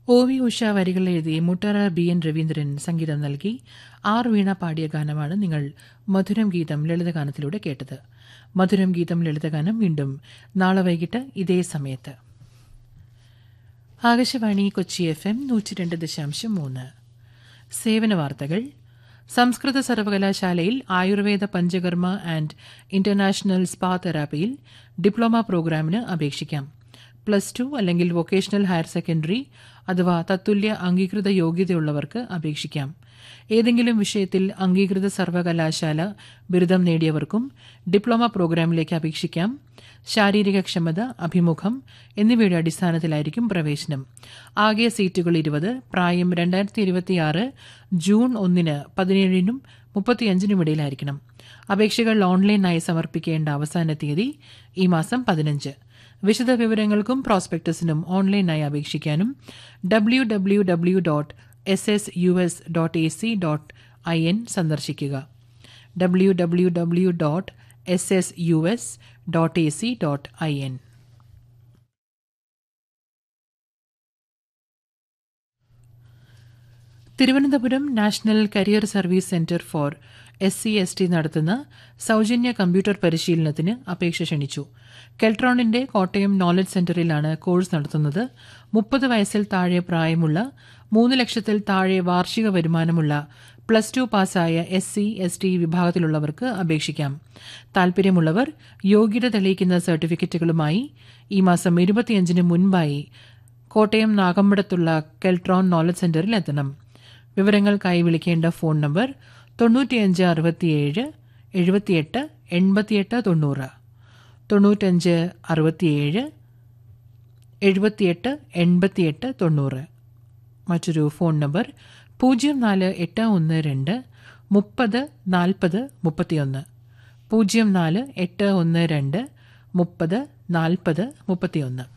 O V Usha വരികൾ എഴുതി Muttara B N Raveendran സംഗീതം നൽകി ആർ വീണ പാടിയ ഗാനമാണ് നിങ്ങൾ മധുരം ഗീതം ലളിതഗാനത്തിലൂടെ കേട്ടത്. മധുരം ഗീതം ലളിതഗാനം വീണ്ടും നാളെ വൈകിട്ട് ഇതേ സമയത്ത്. ആകാശവാണി കൊച്ചി FM 102.3. സേവന വാർത്തകൾ. സംസ്കൃത സർവകലാശാലയിൽ Ayurveda panchakarma and international spa തെറാപ്പിയിൽ diploma പ്രോഗ്രാമിന് അപേക്ഷിക്കാം. +2 അല്ലെങ്കിൽ വൊക്കേഷണൽ ഹയർ സെക്കൻഡറി അഥവാ തത്തുല്യ അംഗീകൃത യോഗ്യതയുള്ളവർക്ക് അപേക്ഷിക്കാം. ഏതെങ്കിലും വിഷയത്തിൽ അംഗീകൃത സർവകലാശാല ബിരുദം നേടിയവർക്കും ഡിപ്ലോമ പ്രോഗ്രാമിലേക്ക് അപേക്ഷിക്കാം. ശാരീരിക ക്ഷമത, അഭിമുഖം എന്നിവയുടെ അടിസ്ഥാനത്തിലായിരിക്കും പ്രവേശനം. ആകെ സീറ്റുകൾ 20. പ്രായം 2026 ജൂൺ 1 17-നും 35-നും ഇടയിലായിരിക്കണം. അപേക്ഷകൾ ഓൺലൈനായി സമർപ്പിക്കേണ്ട അവസാന തീയതി ഈ മാസം 15. വിശദ വിവരങ്ങൾക്കും പ്രോസ്പെക്ടസിനും ഓൺലൈനായി അപേക്ഷിക്കാനും www.ssus.ac.in സന്ദർശിക്കുക. www.ssus.ac.in. Thiruvananthapuram national career service centre for SC/ST നടത്തുന്ന സൌജന്യ കമ്പ്യൂട്ടർ പരിശീലനത്തിന് അപേക്ഷ ക്ഷണിച്ചു. കെൽട്രോണിന്റെ കോട്ടയം നോളജ് സെന്ററിലാണ് കോഴ്സ് നടത്തുന്നത്. 30 വയസ്സിൽ താഴെ പ്രായമുള്ള, 3 ലക്ഷത്തിൽ താഴെ വാർഷിക വരുമാനമുള്ള, +2 പാസ്സായ SC/ST വിഭാഗത്തിലുള്ളവർക്ക് അപേക്ഷിക്കാം. താൽപര്യമുള്ളവർ യോഗ്യത തെളിയിക്കുന്ന സർട്ടിഫിക്കറ്റുകളുമായി ഈ മാസം 25-ന് മുൻപായി കോട്ടയം നാഗമ്പടത്തുള്ള കെൽട്രോൺ നോളജ് സെന്ററിൽ എത്തണം. വിവരങ്ങൾക്കായി വിളിക്കേണ്ട ഫോൺ നമ്പർ 9567 78 88 90, 9567 78 88 90. മറ്റൊരു ഫോൺ നമ്പർ 04812 30 40 31, 04812 30 40 31.